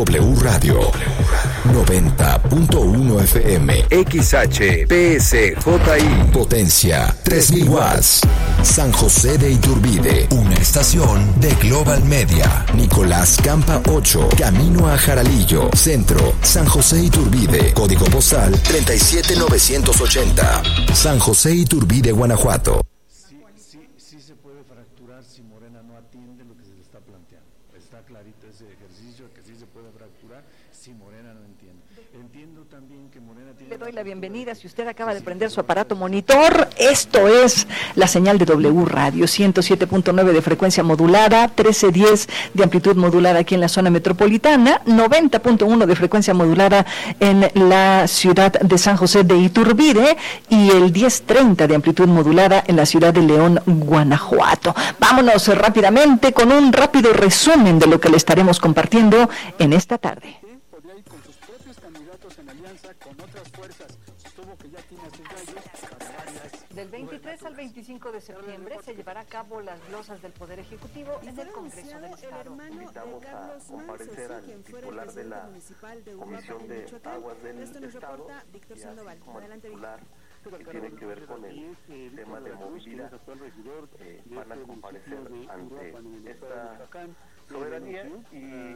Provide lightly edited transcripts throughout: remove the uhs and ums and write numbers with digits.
W Radio 90.1 FM XHPSJI Potencia 3000 watts. San José de Iturbide, una estación de Global Media. Nicolás Campa 8, camino a Jaralillo, Centro, San José Iturbide, código postal 37980. San José Iturbide, Guanajuato. Sí se puede fracturar si Morena no atiende lo que se le está planteando. Está clarito ese ejercicio, que sí se puede fracturar si Morena no entiende. Entiendo también que Morena tiene... Le doy la bienvenida, si usted acaba de prender su aparato monitor, esto es la señal de W Radio, 107.9 de frecuencia modulada, 1310 de amplitud modulada aquí en la zona metropolitana, 90.1 de frecuencia modulada en la ciudad de San José de Iturbide y el 1030 de amplitud modulada en la ciudad de León, Guanajuato. Vámonos rápidamente con un rápido resumen de lo que le estaremos compartiendo en esta tarde. Del 23 al 25 de septiembre se llevará a cabo las glosas del Poder Ejecutivo en el Congreso del Estado. Invitamos a comparecer al titular de la Comisión de Aguas del Estado y así como al titular que tiene que ver con el tema de movilidad. Van a comparecer ante esta soberanía y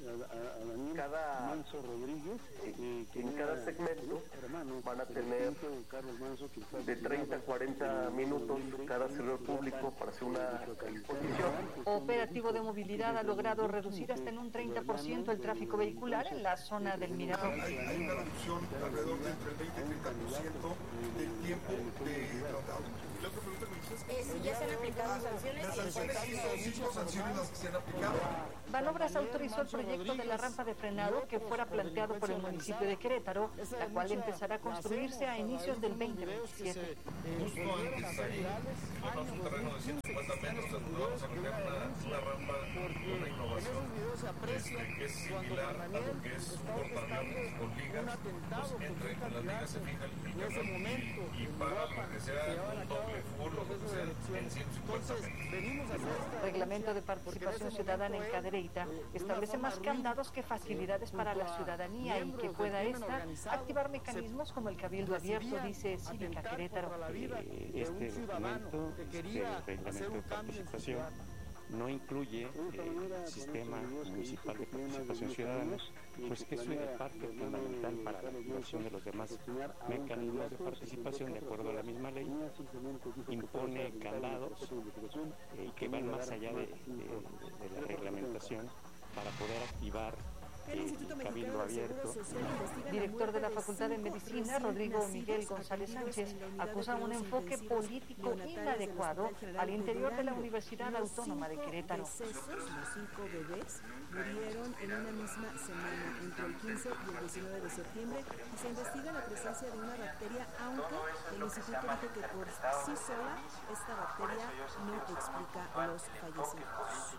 en cada segmento van a tener de 30 a 40 minutos cada servidor público para hacer una exposición. Operativo de movilidad ha logrado reducir hasta en un 30% el tráfico vehicular en la zona del Mirador. Hay una reducción alrededor de entre el 20 y 30% del tiempo de tratado. Y la otra pregunta que me dices es si ya se han aplicado sanciones. Las sanciones sí son 5 sanciones las que se han aplicado. Banobras autorizó el proyecto de la rampa de frenado que fuera planteado por el municipio de Querétaro, la cual empezará a construirse a inicios del 2027. Justo antes ahí, vamos a un terreno de 150 metros, vamos a meter una rampa, una innovación que es similar a lo que es un portaaviones con ligas. Entonces, entre las ligas se fija el camión y para que sea un doble full o lo que sea en 150 metros. Reglamento de participación ciudadana en Cadereyta establece más candados que facilidades para la ciudadanía y que pueda esta activar mecanismos como el cabildo abierto, dice Cívica Querétaro. Este documento, reglamento de participación, no incluye el sistema municipal de participación ciudadana, pues que es una parte fundamental para la activación de los demás mecanismos de participación de acuerdo a la misma ley. Impone candados que van más allá de la reglamentación para poder activar el cabildo abierto. Director de la Facultad de Medicina, Rodrigo Miguel González Sánchez, acusa un enfoque político inadecuado al interior de la Universidad Autónoma de Querétaro. Los 5 bebés murieron en una misma semana, entre el 15 y el 19 de septiembre, y se investiga la presencia de una bacteria, aunque el instituto dijo que por sí sola esta bacteria no explica los fallecidos.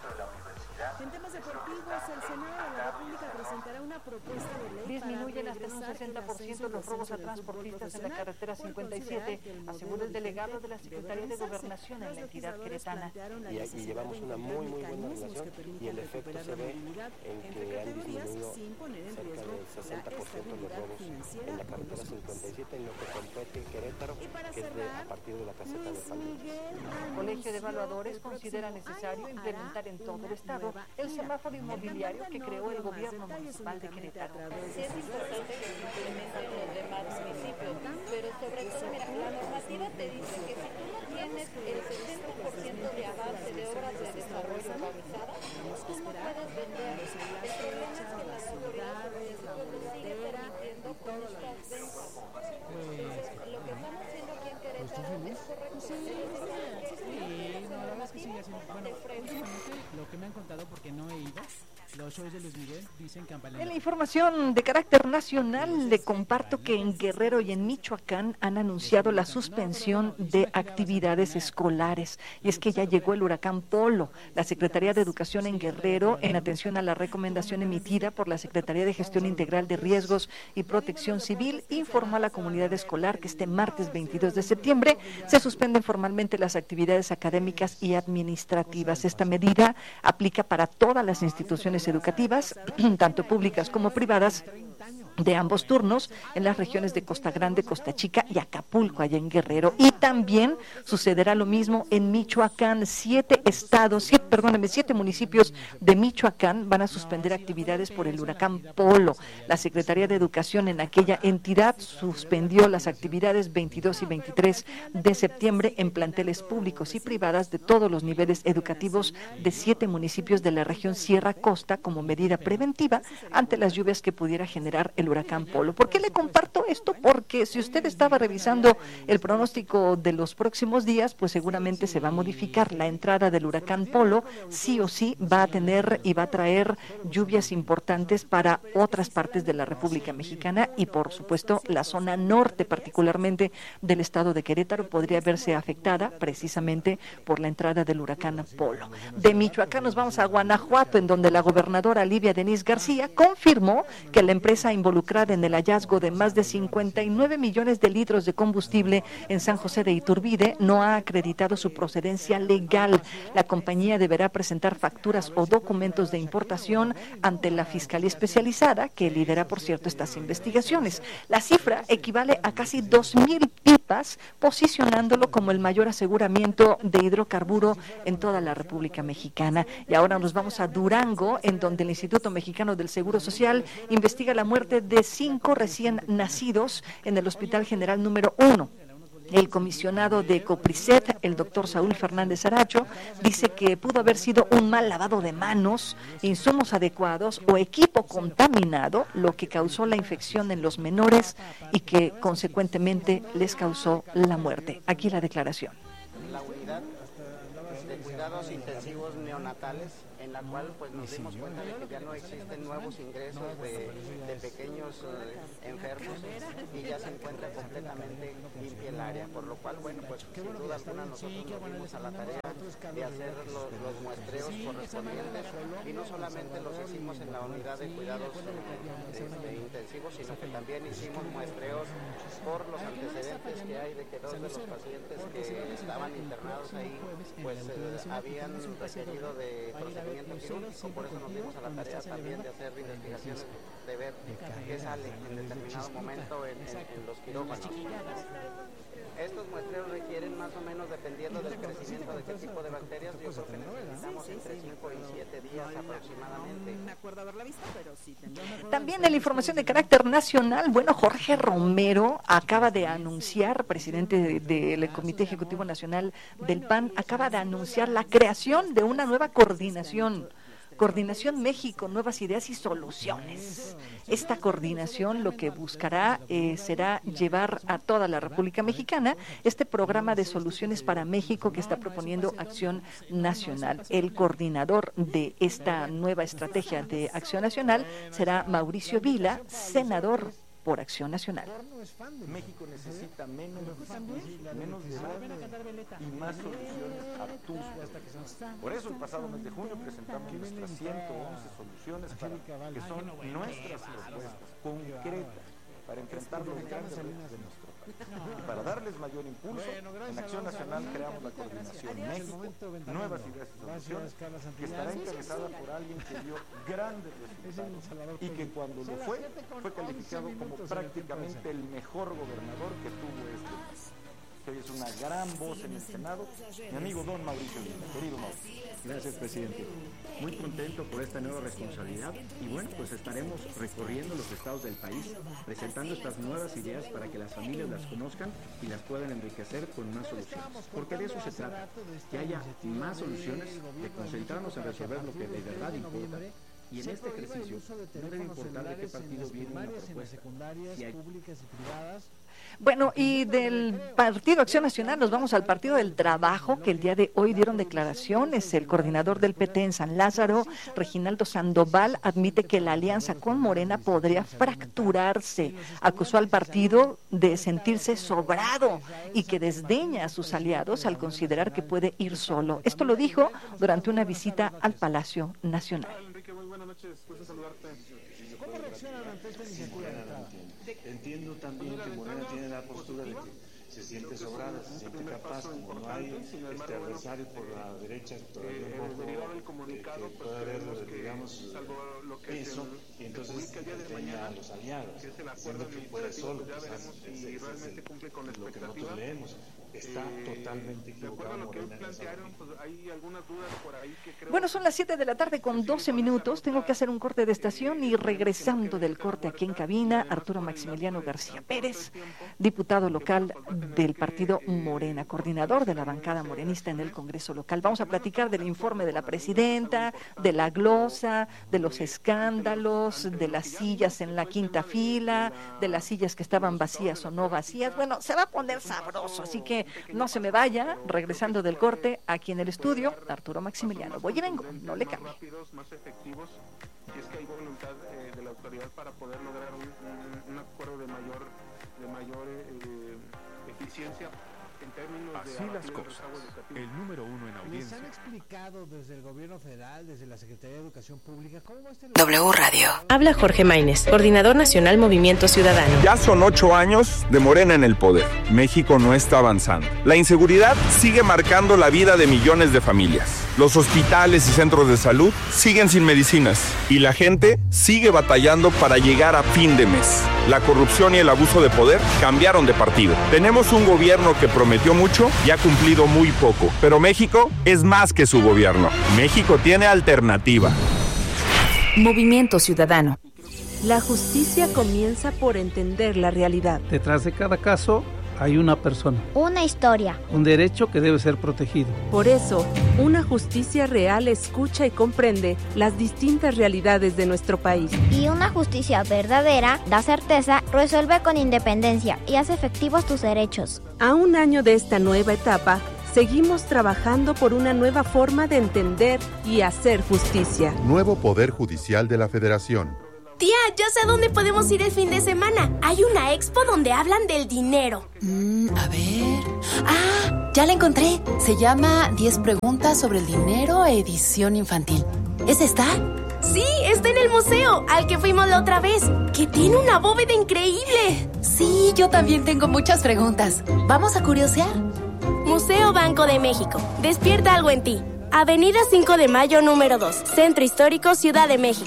En temas deportivos, el Senado de la República presentará una propuesta de ley. Disminuyen hasta en un 60% los robos a transportistas en la carretera 57, asegura el delegado de la Secretaría de Gobernación en la entidad queretana. Y llevamos una muy buena relación y el efecto se ve en que han disminuido cerca del 60% los robos en la carretera 57 en lo que compete Querétaro, que es a partir de la caseta de familia. El Colegio de Evaluadores considera necesario implementar en todo el estado el semáforo inmobiliario que creó el gobierno municipal de Querétaro. Sí es importante que se implementen en los demás municipios, pero sobre todo, mira, la normativa te dice que si tú no tienes el 60% de avance de obras de desarrollo urbanizada, tú no puedes vender. El problema es que las autoridades lo sigue permitiendo con estas ventas. Entonces, lo que estamos haciendo aquí en Querétaro es correcto. La verdad es que sí, bueno, últimamente lo que me han contado, porque no he ido, los shows de Luis Miguel dicen campanadas. En la información de carácter nacional le comparto que en Guerrero y en Michoacán han anunciado la suspensión de actividades escolares. Y es que ya llegó el huracán Polo. La Secretaría de Educación en Guerrero, en atención a la recomendación emitida por la Secretaría de Gestión Integral de Riesgos y Protección Civil, informó a la comunidad escolar que este martes 22 de septiembre se suspenden formalmente las actividades académicas y administrativas. Esta medida aplica para todas las instituciones instituciones educativas, tanto públicas como privadas, de ambos turnos en las regiones de Costa Grande, Costa Chica y Acapulco, allá en Guerrero. Y también sucederá lo mismo en Michoacán. 7 municipios de Michoacán van a suspender actividades por el huracán Polo. La Secretaría de Educación en aquella entidad suspendió las actividades 22 y 23 de septiembre en planteles públicos y privadas de todos los niveles educativos de 7 municipios de la región Sierra Costa como medida preventiva ante las lluvias que pudiera generar el huracán Polo. ¿Por qué le comparto esto? Porque si usted estaba revisando el pronóstico de los próximos días, pues seguramente se va a modificar. La entrada del huracán Polo sí o sí va a tener y va a traer lluvias importantes para otras partes de la República Mexicana y por supuesto la zona norte, particularmente del estado de Querétaro, podría verse afectada precisamente por la entrada del huracán Polo. De Michoacán nos vamos a Guanajuato, en donde la gobernadora Livia Denisse García confirmó que la empresa involucrada en el hallazgo de más de 59 millones de litros de combustible en San José de Iturbide no ha acreditado su procedencia legal. La compañía deberá presentar facturas o documentos de importación ante la Fiscalía Especializada, que lidera, por cierto, estas investigaciones. La cifra equivale a casi 2,000 pipas, posicionándolo como el mayor aseguramiento de hidrocarburo en toda la República Mexicana. Y ahora nos vamos a Durango, en donde el Instituto Mexicano del Seguro Social investiga la muerte de 5 recién nacidos en el Hospital General número 1. El comisionado de Copriset, el doctor Saúl Fernández Aracho, dice que pudo haber sido un mal lavado de manos, insumos adecuados o equipo contaminado lo que causó la infección en los menores y que consecuentemente les causó la muerte. Aquí la declaración. La unidad de cuidados intensivos neonatales, en la cual pues nos dimos cuenta de que ya no existen nuevos ingresos de pequeños enfermos y ya se encuentra completamente limpia el área, por lo cual bueno, pues sin duda alguna nosotros nos dimos a la tarea de hacer los muestreos correspondientes y no solamente los hicimos en la unidad de cuidados intensivos, sino que también hicimos muestreos por los antecedentes que hay de que 2 de los pacientes que estaban internados ahí pues habían requerido de procedimiento quirúrgico, por eso nos dimos a la tarea también de hacer investigaciones, de ver qué sale en determinado momento en los quirófanos. Estos muestreos requieren más o menos, dependiendo del crecimiento de qué tipo de bacterias, yo creo que necesitamos entre 5 y 7 días aproximadamente. Me acuerdo haberla visto, pero sí. También en la información de carácter nacional, bueno, Jorge Romero acaba de anunciar, presidente del Comité Ejecutivo Nacional del PAN, acaba de anunciar la creación de una nueva coordinación México, Nuevas Ideas y Soluciones. Esta coordinación lo que buscará será llevar a toda la República Mexicana este programa de soluciones para México que está proponiendo Acción Nacional. El coordinador de esta nueva estrategia de Acción Nacional será Mauricio Vila, senador por Acción Nacional. México necesita menos debate y más soluciones obtusas. Por eso el pasado mes de junio presentamos nuestras 111 soluciones que son nuestras propuestas concretas para enfrentar los grandes retos de nuestro país. Y para darles mayor impulso, en Acción Nacional creamos la coordinación México, Nuevas Ideas y Soluciones, que estará encabezada por alguien que dio grandes resultados y que cuando lo fue calificado como prácticamente el mejor gobernador que tuvo este país. Que hoy es una gran voz en el Senado, mi amigo don Mauricio Vila. Querido Mauricio. Gracias, presidente. Muy contento por esta nueva responsabilidad y bueno, pues estaremos recorriendo los estados del país, presentando estas nuevas ideas para que las familias las conozcan y las puedan enriquecer con más soluciones. Porque de eso se trata, que haya más soluciones, de concentrarnos en resolver lo que de verdad importa. Y en este ejercicio no debe importar de qué partido viene una propuesta. Si hay... Bueno, y del Partido Acción Nacional nos vamos al Partido del Trabajo, que el día de hoy dieron declaraciones. El coordinador del PT en San Lázaro, Reginaldo Sandoval, admite que la alianza con Morena podría fracturarse. Acusó al partido de sentirse sobrado y que desdeña a sus aliados al considerar que puede ir solo. Esto lo dijo durante una visita al Palacio Nacional. Enrique, muy buenas noches, gusto saludarte. ¿Cómo reaccionan ante esta iniciativa? Entiendo también que Morena tiene la postura de que se siente sobrada, se siente capaz, como no hay adversario por la derecha, derivado del comunicado, que puede haber, digamos, peso, y entonces tenga a los aliados, que es el acuerdo que puede solo, ya veremos si realmente cumple con la expectativa. Lo que nosotros leemos está totalmente equivocado. De acuerdo a lo que hoy plantearon, pues hay algunas dudas por ahí que creo... Bueno, son las 7 de la tarde con 12 minutos. Tengo que hacer un corte de estación y regresando del corte aquí en cabina, Arturo Maximiliano García Pérez, diputado local del partido Morena, coordinador de la bancada morenista en el Congreso local. Vamos a platicar del informe de la presidenta, de la glosa, de los escándalos, de las sillas en la quinta fila, de las sillas que estaban vacías o no vacías. Bueno, se va a poner sabroso, así que no se me vaya. Regresando del corte, aquí en el estudio, Arturo Maximiliano. Voy y vengo, no le cambie. Más efectivos, si es que hay voluntad de la autoridad para poder lograr un acuerdo de mayor eficiencia en términos así de las cosas. El número 1 en audiencia. ¿Les han explicado desde el gobierno federal, desde la Secretaría de Educación Pública, cómo va a estar W Radio? Habla Jorge Maínez, coordinador nacional Movimiento Ciudadano. Ya son 8 años de Morena en el poder. México no está avanzando. La inseguridad sigue marcando la vida de millones de familias. Los hospitales y centros de salud siguen sin medicinas. Y la gente sigue batallando para llegar a fin de mes. La corrupción y el abuso de poder cambiaron de partido. Tenemos un gobierno que prometió mucho y ha cumplido muy poco. Pero México es más que su gobierno. México tiene alternativa. Movimiento Ciudadano. La justicia comienza por entender la realidad. Detrás de cada caso hay una persona. Una historia. Un derecho que debe ser protegido. Por eso, una justicia real escucha y comprende las distintas realidades de nuestro país. Y una justicia verdadera da certeza, resuelve con independencia y hace efectivos tus derechos. A un año de esta nueva etapa, seguimos trabajando por una nueva forma de entender y hacer justicia. Nuevo Poder Judicial de la Federación. Tía, ya sé a dónde podemos ir el fin de semana. Hay una expo donde hablan del dinero. A ver... ¡Ah! Ya la encontré. Se llama 10 preguntas sobre el dinero, edición infantil. ¿Es esta? Sí, está en el museo, al que fuimos la otra vez, que tiene una bóveda increíble. Sí, yo también tengo muchas preguntas. ¿Vamos a curiosear? Museo Banco de México. Despierta algo en ti. Avenida 5 de Mayo, número 2. Centro Histórico, Ciudad de México.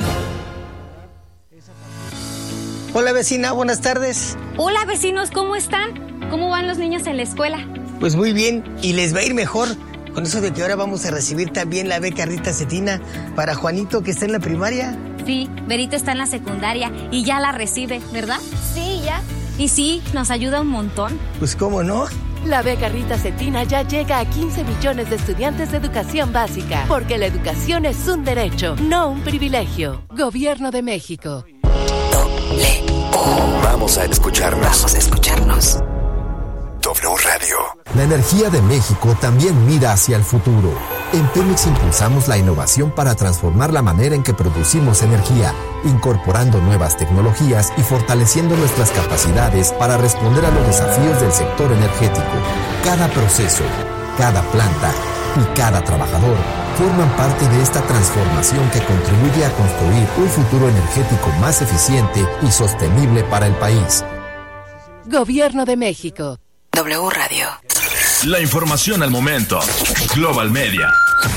Hola vecina, buenas tardes. Hola vecinos, ¿cómo están? ¿Cómo van los niños en la escuela? Pues muy bien, y les va a ir mejor. Con eso de que ahora vamos a recibir también la beca Rita Cetina para Juanito, que está en la primaria. Sí, Berito está en la secundaria y ya la recibe, ¿verdad? Sí, ya. Y sí, nos ayuda un montón. Pues cómo no. La beca Rita Cetina ya llega a 15 millones de estudiantes de educación básica, porque la educación es un derecho, no un privilegio. Gobierno de México. Vamos a escucharnos. W Radio. La energía de México también mira hacia el futuro. En Pemex impulsamos la innovación para transformar la manera en que producimos energía, incorporando nuevas tecnologías y fortaleciendo nuestras capacidades para responder a los desafíos del sector energético. Cada proceso, cada planta y cada trabajador forman parte de esta transformación que contribuye a construir un futuro energético más eficiente y sostenible para el país. Gobierno de México. W Radio. La información al momento. Global Media.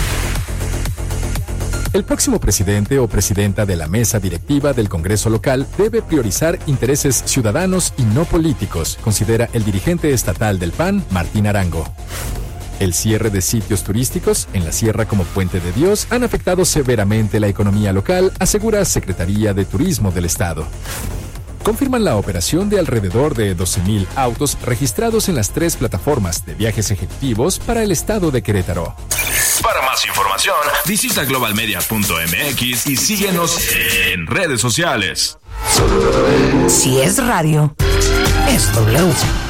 El próximo presidente o presidenta de la mesa directiva del Congreso local debe priorizar intereses ciudadanos y no políticos, considera el dirigente estatal del PAN, Martín Arango. El cierre de sitios turísticos en la sierra como Puente de Dios han afectado severamente la economía local, asegura Secretaría de Turismo del Estado. Confirman la operación de alrededor de 12,000 autos registrados en las 3 plataformas de viajes ejecutivos para el estado de Querétaro. Para más información, visita globalmedia.mx y síguenos en redes sociales. Si es radio, es W.